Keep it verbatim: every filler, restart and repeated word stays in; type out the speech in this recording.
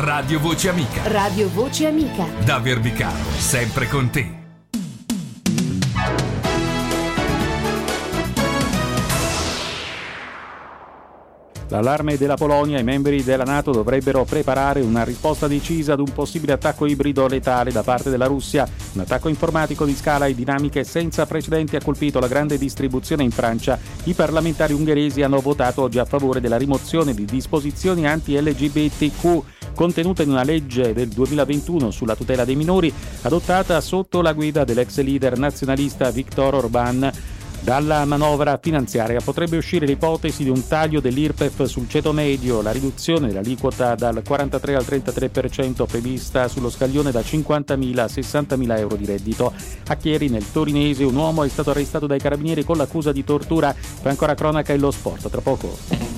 Radio Voce Amica. Radio Voce Amica. Da Verbicaro, sempre con te. L'allarme della Polonia: i membri della NATO dovrebbero preparare una risposta decisa ad un possibile attacco ibrido letale da parte della Russia. Un attacco informatico di scala e dinamiche senza precedenti ha colpito la grande distribuzione in Francia. I parlamentari ungheresi hanno votato oggi a favore della rimozione di disposizioni anti-L G B T Q contenute in una legge del duemilaventuno sulla tutela dei minori, adottata sotto la guida dell'ex leader nazionalista Viktor Orbán. Dalla manovra finanziaria potrebbe uscire l'ipotesi di un taglio dell'I R P E F sul ceto medio, la riduzione dell'aliquota dal quarantatré al trentatré per cento prevista sullo scaglione da cinquantamila a sessantamila euro di reddito. A Chieri, nel torinese, un uomo è stato arrestato dai carabinieri con l'accusa di tortura. Poi ancora cronaca e lo sport, tra poco.